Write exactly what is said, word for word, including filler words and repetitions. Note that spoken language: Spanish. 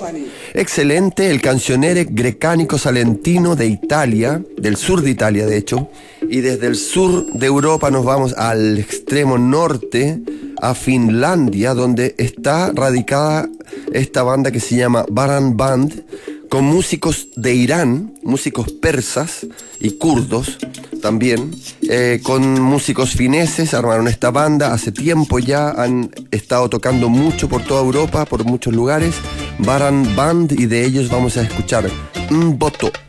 Excelente, el cancionere grecánico salentino de Italia, del sur de Italia de hecho, y desde el sur de Europa nos vamos al extremo norte, a Finlandia, donde está radicada esta banda que se llama Baran Band, con músicos de Irán, músicos persas y kurdos también, eh, con músicos fineses. Armaron esta banda hace tiempo ya, han estado tocando mucho por toda Europa, por muchos lugares. Baran Band, y de ellos vamos a escuchar Un Voto.